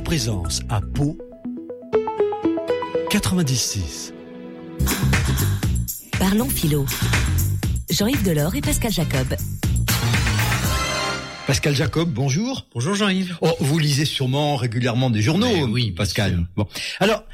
Présence à Pau 96. Parlons philo. Jean-Yves Delors et Pascal Jacob. Pascal Jacob, bonjour. Bonjour Jean-Yves. Oh, vous lisez sûrement régulièrement des journaux, oui, Pascal. Bon. Alors,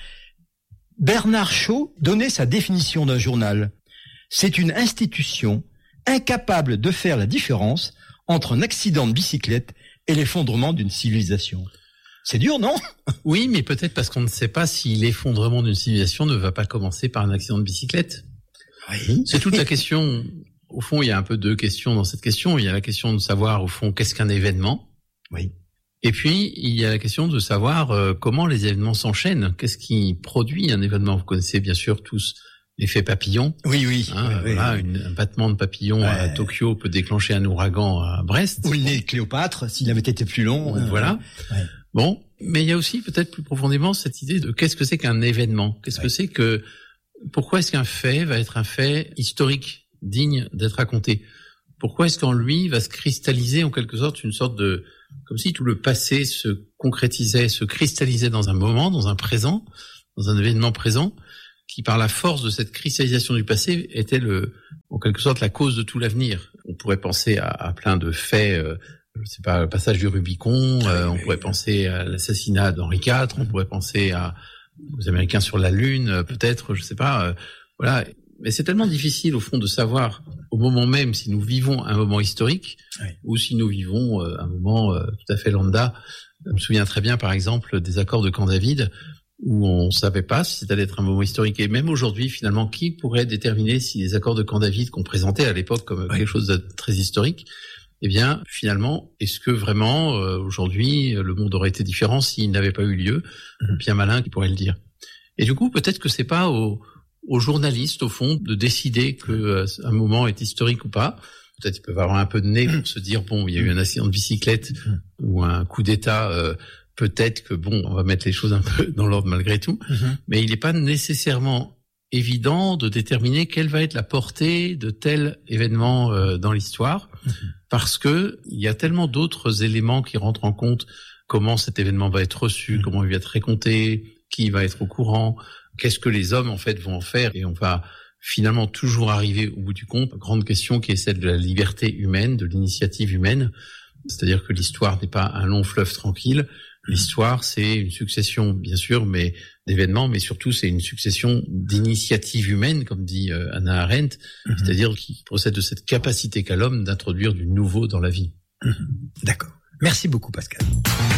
Bernard Shaw donnait sa définition d'un journal. C'est une institution incapable de faire la différence entre un accident de bicyclette et l'effondrement d'une civilisation. C'est dur, non ? Oui, mais peut-être parce qu'on ne sait pas si l'effondrement d'une civilisation ne va pas commencer par un accident de bicyclette. Oui. C'est toute la question. Au fond, il y a un peu deux questions dans cette question. Il y a la question de savoir, au fond, qu'est-ce qu'un événement ? Oui. Et puis, il y a la question de savoir comment les événements s'enchaînent. Qu'est-ce qui produit un événement ? Vous connaissez bien sûr tous l'effet papillon. Oui, oui. Voilà, un battement de papillon à Tokyo peut déclencher un ouragan à Brest. Ou le nez de Cléopâtre, s'il avait été plus long. Voilà. Ouais. Bon, mais il y a aussi peut-être plus profondément cette idée de qu'est-ce que c'est qu'un événement ? Qu'est-ce que c'est que... Pourquoi est-ce qu'un fait va être un fait historique, digne d'être raconté ? Pourquoi est-ce qu'en lui va se cristalliser en quelque sorte une sorte de... Comme si tout le passé se concrétisait, se cristallisait dans un moment, dans un présent, dans un événement présent, qui par la force de cette cristallisation du passé était en quelque sorte la cause de tout l'avenir. On pourrait penser à plein de faits, je sais pas, le passage du Rubicon, on pourrait penser à l'assassinat d'Henri IV, on pourrait penser aux Américains sur la Lune, peut-être, je sais pas, voilà. Mais c'est tellement difficile au fond de savoir au moment même si nous vivons un moment historique ou si nous vivons un moment tout à fait lambda. Je me souviens très bien, par exemple, des accords de Camp David, où on savait pas si c'était être un moment historique. Et même aujourd'hui, finalement, qui pourrait déterminer si les accords de Camp David qu'on présentait à l'époque comme quelque chose de très historique, eh bien, finalement, est-ce que vraiment, aujourd'hui, le monde aurait été différent s'il n'avait pas eu lieu ? Bien malin qui pourrait le dire. Et du coup, peut-être que c'est pas aux journalistes, au fond, de décider que un moment est historique ou pas. Peut-être qu'ils peuvent avoir un peu de nez pour se dire, bon, il y a eu un accident de bicyclette ou un coup d'État, peut-être que, bon, on va mettre les choses un peu dans l'ordre malgré tout. Mais il n'est pas nécessairement évident de déterminer quelle va être la portée de tel événement dans l'histoire, parce que il y a tellement d'autres éléments qui rentrent en compte. Comment cet événement va être reçu, comment il va être raconté, qui va être au courant, qu'est-ce que les hommes en fait vont en faire, et on va finalement toujours arriver au bout du compte. Grande question qui est celle de la liberté humaine, de l'initiative humaine, c'est-à-dire que l'histoire n'est pas un long fleuve tranquille. L'histoire, c'est une succession, bien sûr, mais d'événements, mais surtout c'est une succession d'initiatives humaines, comme dit Hannah Arendt, c'est-à-dire qui procède de cette capacité qu'a l'homme d'introduire du nouveau dans la vie. D'accord. Merci beaucoup, Pascal.